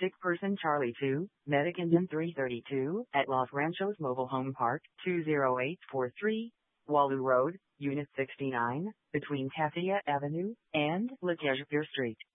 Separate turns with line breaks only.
Sick person Charlie 2, Medic Engine 332, at Los Ranchos Mobile Home Park, 20843, Walu Road, Unit 69, between Tathia Avenue and LeCagepier Street.